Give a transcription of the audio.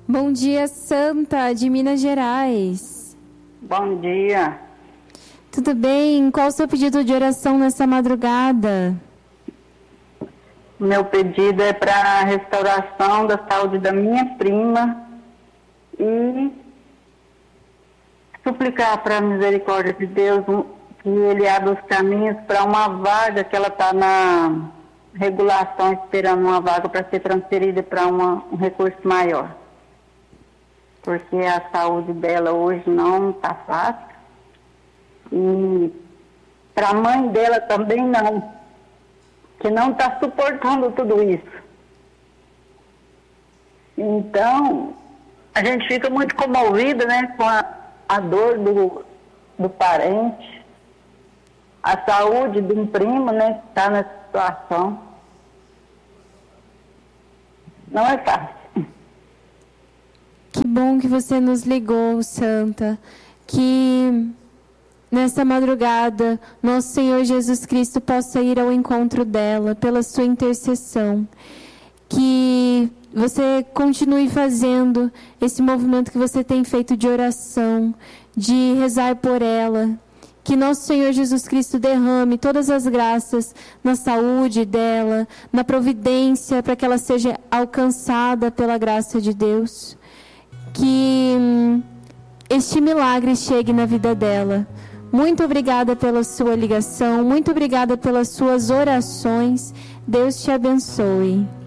Bom dia, Santa, de Minas Gerais. Bom dia. Tudo bem? Qual o seu pedido de oração nessa madrugada? Meu pedido é para a restauração da saúde da minha prima e suplicar para a misericórdia de Deus que Ele abra os caminhos para uma vaga que ela está na regulação, esperando uma vaga para ser transferida para um recurso maior. Porque a saúde dela hoje não está fácil. E para a mãe dela também não, que não está suportando tudo isso. Então, a gente fica muito comovida, né, com a dor do parente, a saúde de um primo, né, que está nessa situação. Não é fácil. Que bom que você nos ligou, Santa. Que nessa madrugada, nosso Senhor Jesus Cristo possa ir ao encontro dela, pela sua intercessão. Que você continue fazendo esse movimento que você tem feito de oração, de rezar por ela. Que nosso Senhor Jesus Cristo derrame todas as graças na saúde dela, na providência, para que ela seja alcançada pela graça de Deus. Que este milagre chegue na vida dela. Muito obrigada pela sua ligação, muito obrigada pelas suas orações. Deus te abençoe.